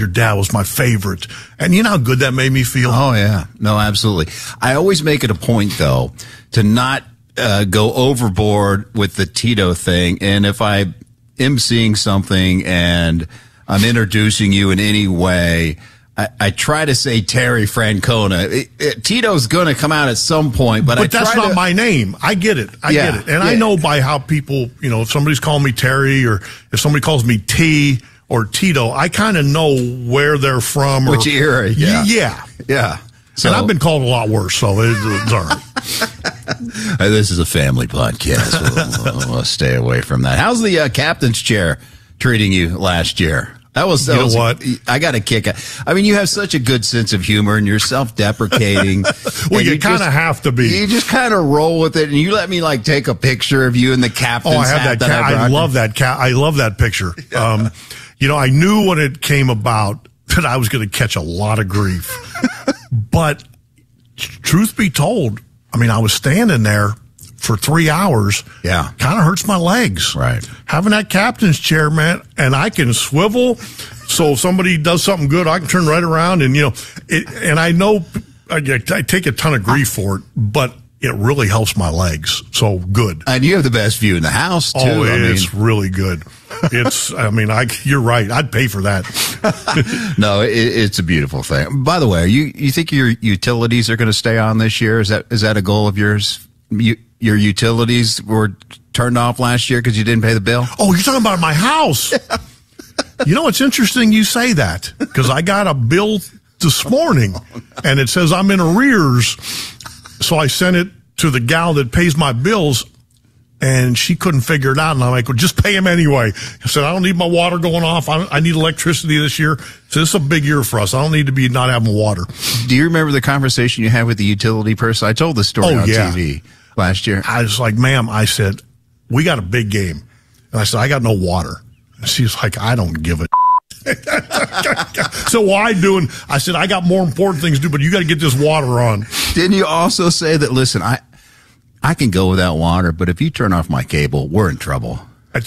your dad was my favorite. And you know how good that made me feel? Oh, yeah. No, absolutely. I always make it a point, though, to not go overboard with the Tito thing. And if I am seeing something and I'm introducing you in any way, I try to say Terry Francona. Tito's going to come out at some point, but that's not my name. I get it. I get it. And I know by how people, you know, if somebody's calling me Terry or if somebody calls me T or Tito, I kind of know where they're from. Which era. Yeah. So, and I've been called a lot worse, so it's all right. This is a family podcast. We'll stay away from that. How's the captain's chair treating you last year? That was what? I got a kick out. I mean, you have such a good sense of humor and you're self-deprecating. Well, you kind of have to be. You just kind of roll with it, and you let me like take a picture of you in the captain's hat. I love that. I love that picture. You know, I knew when it came about that I was going to catch a lot of grief. But truth be told, I mean, I was standing there for 3 hours. Yeah. Kind of hurts my legs. Right. Having that captain's chair, man, and I can swivel. So if somebody does something good, I can turn right around and, you know, and I know I take a ton of grief for it, but it really helps my legs. So good. And you have the best view in the house, too. Oh, it's really good. You're right. I'd pay for that. No, it's a beautiful thing. By the way, you think your utilities are going to stay on this year? Is that a goal of yours? Your utilities were turned off last year because you didn't pay the bill? Oh, you're talking about my house. You know, it's interesting you say that because I got a bill this morning and it says I'm in arrears. So I sent it to the gal that pays my bills and she couldn't figure it out. And I'm like, well, just pay him anyway. I said, I don't need my water going off. I need electricity this year. So this is a big year for us. I don't need to be not having water. Do you remember the conversation you had with the utility person? I told the story on TV last year. I was like, ma'am, I said, we got a big game. And I said, I got no water. And she's like, I don't give a So why doing? I said, I got more important things to do, but you got to get this water on. Didn't you also say that, listen, I can go without water, but if you turn off my cable, we're in trouble.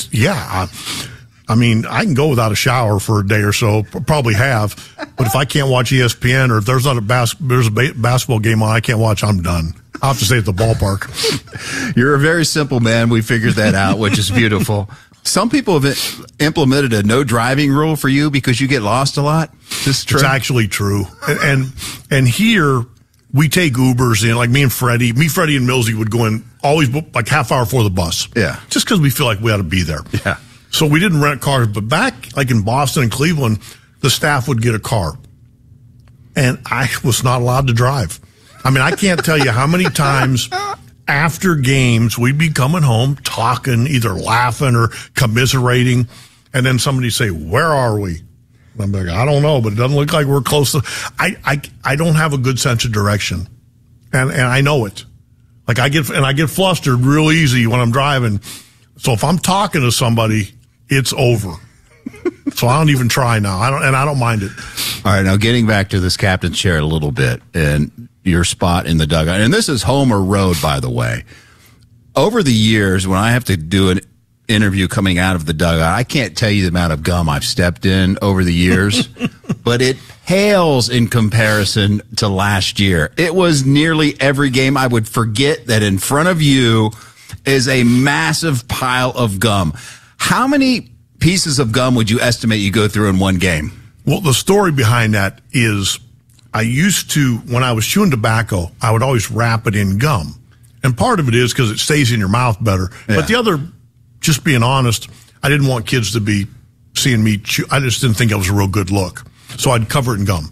I mean, I can go without a shower for a day or so, probably have. But if I can't watch ESPN or if there's not a basketball game on, I can't watch, I'm done. I'll have to stay at the ballpark. You're a very simple man. We figured that out, which is beautiful. Some people have implemented a no driving rule for you because you get lost a lot. This is true. It's actually true. And here we take Ubers in, like Freddie and Millsy would go in always like half hour before the bus. Yeah. Just because we feel like we ought to be there. Yeah. So we didn't rent cars, but back like in Boston and Cleveland, the staff would get a car. And I was not allowed to drive. I mean, I can't tell you how many times after games we'd be coming home talking, either laughing or commiserating, and then somebody say, where are we? And I'm like, I don't know, but it doesn't look like we're close to. I don't have a good sense of direction. And I know it. Like I get flustered real easy when I'm driving. So if I'm talking to somebody, it's over. So I don't even try now. I don't mind it. All right, now getting back to this captain's chair a little bit and your spot in the dugout. And this is home or road, by the way. Over the years, when I have to do an interview coming out of the dugout, I can't tell you the amount of gum I've stepped in over the years, but it pales in comparison to last year. It was nearly every game I would forget that in front of you is a massive pile of gum. How many pieces of gum would you estimate you go through in one game? Well, the story behind that is I used to, when I was chewing tobacco, I would always wrap it in gum. And part of it is because it stays in your mouth better. Yeah. But the other, just being honest, I didn't want kids to be seeing me chew. I just didn't think it was a real good look. So I'd cover it in gum.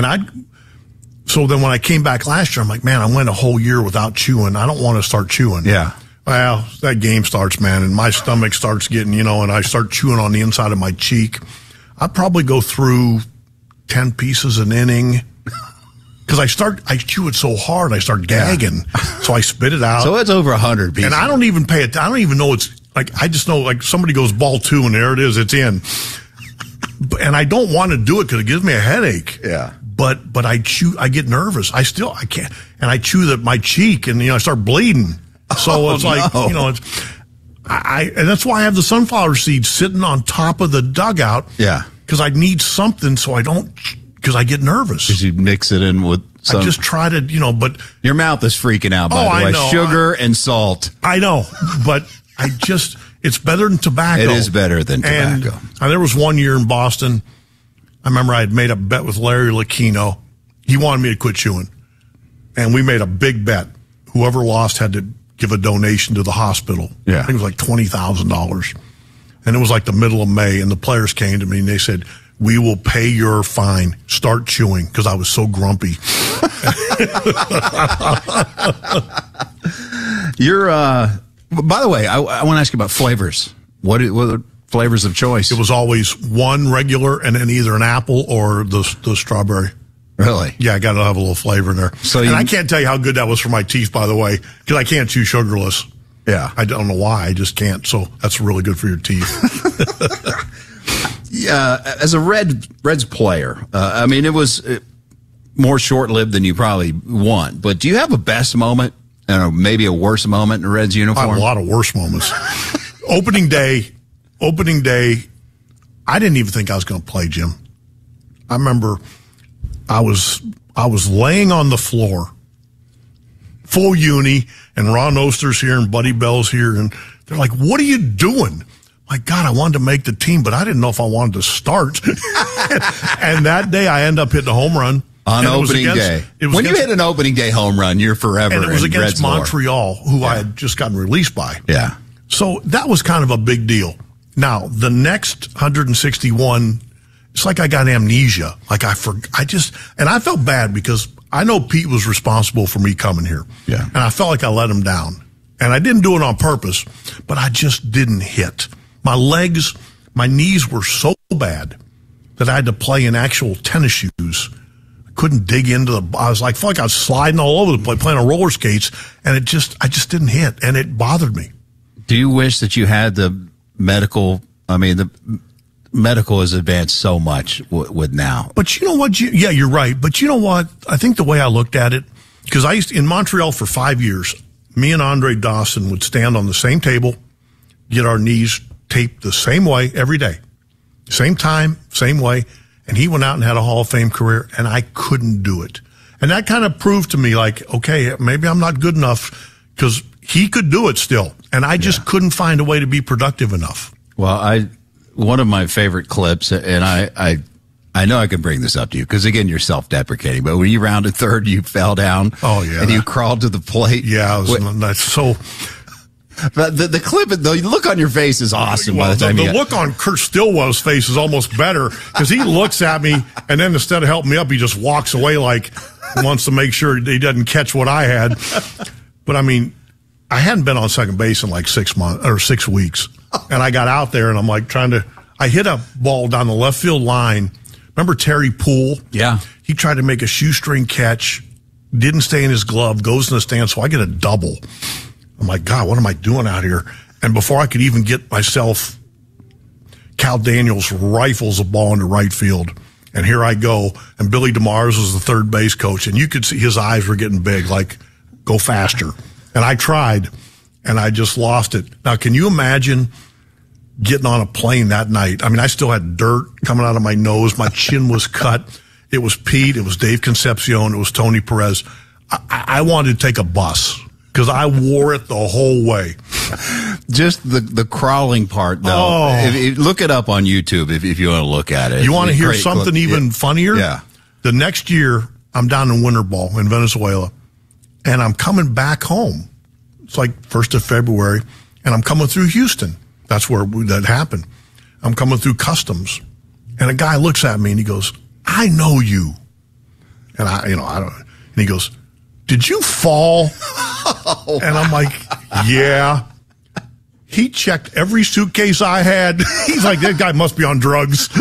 So then when I came back last year, I'm like, man, I went a whole year without chewing. I don't want to start chewing. Yeah. Well, that game starts, man, and my stomach starts getting, and I start chewing on the inside of my cheek. I'd probably go through 10 pieces an inning. Because I chew it so hard, I start gagging. Yeah. So I spit it out. So it's over 100 pieces. And I don't even pay it. I don't even know it's like, I just know like somebody goes ball 2 and there it is, it's in. And I don't want to do it because it gives me a headache. Yeah. But I get nervous. I can't. And I chew my cheek and, I start bleeding. So it's like, and that's why I have the sunflower seeds sitting on top of the dugout. Yeah. because I need something so I don't, because I get nervous. Because you mix it in with some. I just try to, but. Your mouth is freaking out, by the way. I know. Sugar and salt. I know, but it's better than tobacco. It is better than tobacco. And there was one year in Boston, I remember I had made a bet with Larry Lucchino. He wanted me to quit chewing. And we made a big bet. Whoever lost had to give a donation to the hospital. Yeah. I think it was like $20,000. And it was like the middle of May, and the players came to me and they said, "We will pay your fine. Start chewing," because I was so grumpy. By the way, I want to ask you about flavors. What are flavors of choice? It was always one regular and then either an apple or the strawberry. Really? Yeah, I got to have a little flavor in there. And I can't tell you how good that was for my teeth, by the way, because I can't chew sugarless. Yeah. I don't know why. I just can't. So that's really good for your teeth. Yeah. As a Reds player, it was more short-lived than you probably want. But do you have a best moment? I don't know, maybe a worse moment in a Reds uniform? I have a lot of worse moments. Opening day, I didn't even think I was going to play, Jim. I remember I was laying on the floor, full uni, and Ron Oster's here and Buddy Bell's here, and they're like, "What are you doing?" My God, I wanted to make the team, but I didn't know if I wanted to start. And that day, I ended up hitting a home run. On opening day. When you hit an opening day home run, you're forever. And it was against Reds Montreal, who I had just gotten released by. Yeah. So that was kind of a big deal. Now, the next 161, it's like I got amnesia. Like I felt bad because I know Pete was responsible for me coming here. Yeah. And I felt like I let him down. And I didn't do it on purpose, but I just didn't hit. My legs, my knees were so bad that I had to play in actual tennis shoes. I couldn't dig into I was like, felt like I was sliding all over the place, playing on roller skates, and I just didn't hit, and it bothered me. Do you wish that you had the medical? The medical has advanced so much with now. But you know what? Yeah, you're right. But you know what? I think the way I looked at it, because I used in Montreal for 5 years, me and Andre Dawson would stand on the same table, get our knees taped the same way every day, same time, same way. And he went out and had a Hall of Fame career, and I couldn't do it. And that kind of proved to me, like, okay, maybe I'm not good enough, because he could do it still. And I just couldn't find a way to be productive enough. Well, one of my favorite clips, and I know I can bring this up to you, because, again, you're self-deprecating, but when you rounded third, you fell down. Oh, yeah. And you crawled to the plate. Yeah, that's so... But the clip, the look on your face is awesome. Well, by the time the look on Kurt Stillwell's face is almost better, because he looks at me, and then instead of helping me up, he just walks away like he wants to make sure he doesn't catch what I had. But, I hadn't been on second base in like 6 months or 6 weeks. And I got out there, and I'm like I hit a ball down the left field line. Remember Terry Poole? Yeah. He tried to make a shoestring catch, didn't stay in his glove, goes in the stand, so I get a double. I'm like, God, what am I doing out here? And before I could even get myself, Cal Daniels rifles a ball into right field. And here I go. And Billy DeMars was the third base coach. And you could see his eyes were getting big, like, go faster. And I tried, and I just lost it. Now, can you imagine getting on a plane that night? I still had dirt coming out of my nose. My chin was cut. It was Pete. It was Dave Concepcion. It was Tony Perez. I wanted to take a bus, because I wore it the whole way. Just the crawling part, though. Oh. Look it up on YouTube if you want to look at it. You want to hear something even funnier? Yeah. The next year, I'm down in Winter Ball in Venezuela, and I'm coming back home. It's like 1st of February, and I'm coming through Houston. That's where that happened. I'm coming through customs, and a guy looks at me, and he goes, "I know you." And I don't. And he goes, "Did you fall?" And I'm like, "Yeah." He checked every suitcase I had. He's like, "That guy must be on drugs."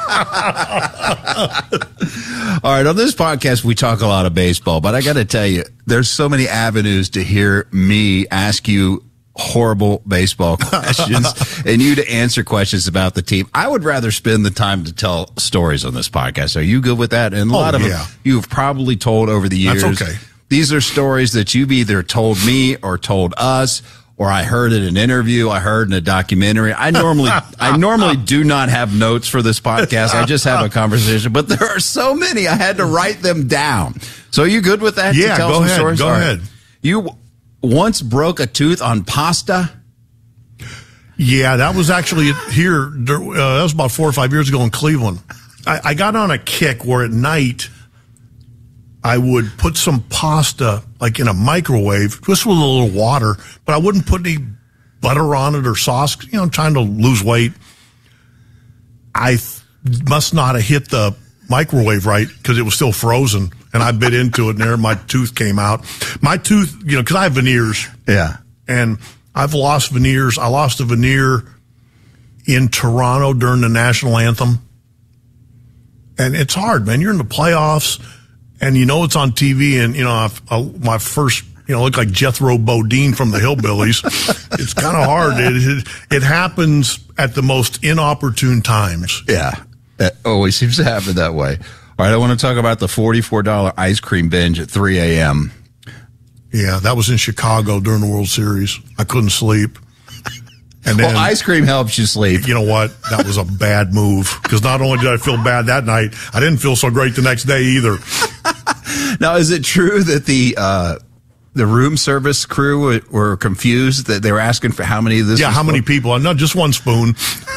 All right, on this podcast, we talk a lot of baseball, but I got to tell you, there's so many avenues to hear me ask you horrible baseball questions and you to answer questions about the team. I would rather spend the time to tell stories on this podcast. Are you good with that? And a lot of them you've probably told over the years. That's okay. These are stories that you've either told me or told us, or I heard in an interview, I heard in a documentary. I normally do not have notes for this podcast. I just have a conversation, but there are so many I had to write them down. So are you good with that? Yeah, to tell go some ahead. Stories? Go ahead. You once broke a tooth on pasta? Yeah, that was actually here. That was about 4 or 5 years ago in Cleveland. I got on a kick where at night I would put some pasta like in a microwave, just with a little water, but I wouldn't put any butter on it or sauce, trying to lose weight. I must not have hit the microwave right because it was still frozen, and I bit into it, and there my tooth came out. My tooth, because I have veneers. Yeah. And I've lost veneers. I lost a veneer in Toronto during the national anthem. And it's hard, man. You're in the playoffs, and it's on TV, and, my first, look like Jethro Bodine from the Hillbillies. It's kind of hard. It happens at the most inopportune times. Yeah. That always seems to happen that way. All right, I want to talk about the $44 ice cream binge at 3 a.m. Yeah, that was in Chicago during the World Series. I couldn't sleep. And then, ice cream helps you sleep. You know what? That was a bad move, because not only did I feel bad that night, I didn't feel so great the next day either. Now, is it true that the room service crew were confused, that they were asking for how many of this? Yeah, how many people? Not just one spoon.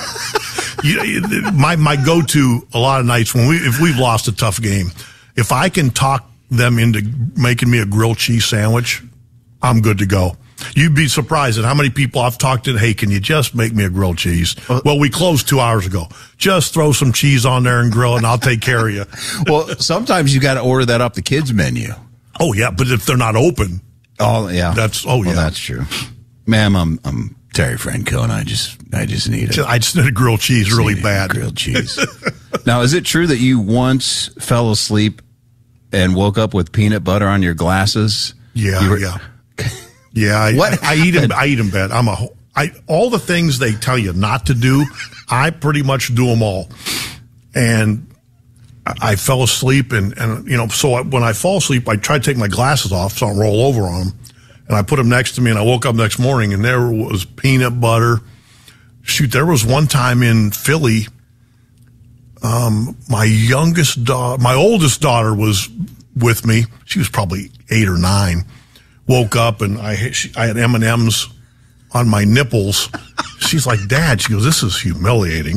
My go-to a lot of nights if we've lost a tough game, if I can talk them into making me a grilled cheese sandwich, I'm good to go. You'd be surprised at how many people I've talked to. Hey, can you just make me a grilled cheese? Well, we closed 2 hours ago. Just throw some cheese on there and grill it, and I'll take care of you. Well, sometimes you got to order that off the kids' menu. Oh yeah, but if they're not open, yeah, well, that's true. Ma'am, I'm Terry Francona. I just need I just need a grilled cheese really bad. Grilled cheese. Now, is it true that you once fell asleep and woke up with peanut butter on your glasses? Yeah. Yeah, I eat in bed. All the things they tell you not to do, I pretty much do them all. And I fell asleep, and so when I fall asleep, I try to take my glasses off so I don't roll over on them. And I put them next to me, and I woke up next morning, and there was peanut butter. Shoot, there was one time in Philly, my oldest daughter was with me. She was probably 8 or 9. Woke up, and I had M&Ms on my nipples. She's like, Dad, she goes, this is humiliating.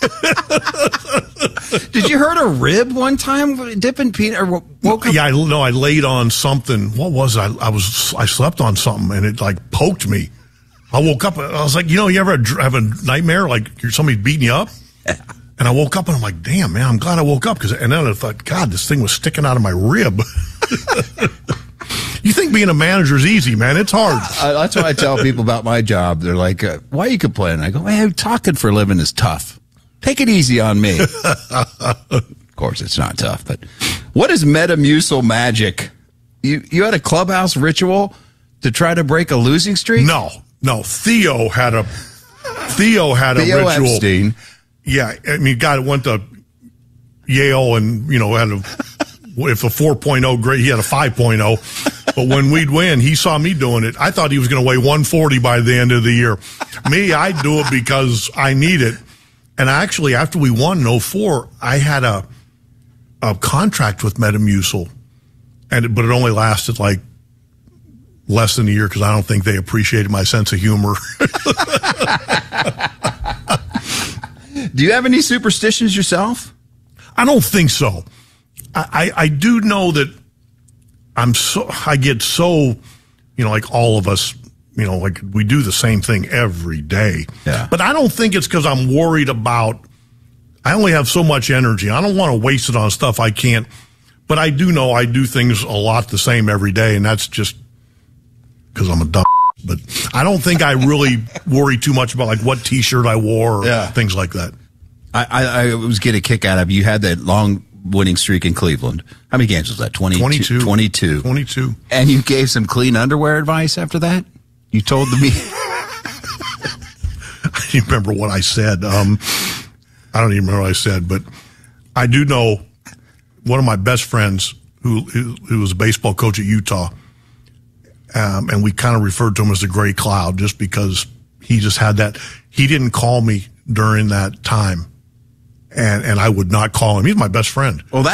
Did you hurt a rib one time dipping peanut, or woke up? Yeah, I laid on something. What was it? I slept on something, and it like poked me. I woke up, I was like, you ever have a nightmare like somebody's beating you up? And I woke up, and I'm like, damn, man, I'm glad I woke up, and then I thought, God, this thing was sticking out of my rib. You think being a manager is easy, man? It's hard. That's why I tell people about my job. They're like, why are you complaining? I go, man, talking for a living is tough. Take it easy on me. Of course, it's not tough, but what is Metamucil magic? You had a clubhouse ritual to try to break a losing streak? No. Theo had a ritual. Epstein. Yeah, I mean, God went to Yale and had if a 4.0 grade, he had a 5.0. But when we'd win, he saw me doing it. I thought he was going to weigh 140 by the end of the year. Me, I do it because I need it. And actually, after we won in 2004, I had a contract with Metamucil, but it only lasted like less than a year because I don't think they appreciated my sense of humor. Do you have any superstitions yourself? I don't think so. I do know that I get so, like all of us, like we do the same thing every day. Yeah. But I don't think it's because I'm worried about, I only have so much energy. I don't want to waste it on stuff I can't. But I do know I do things a lot the same every day, and that's just because I'm a dumb. But I don't think I really worry too much about like what T-shirt I wore or things like that. I was getting a kick out of you had that long winning streak in Cleveland. How many games was that? 22. 22. And you gave some clean underwear advice after that? You told me. I don't remember what I said. I don't even remember what I said, but I do know one of my best friends who was a baseball coach at Utah And we kind of referred to him as the gray cloud just because he just had that. He didn't call me during that time. And I would not call him. He's my best friend. Well,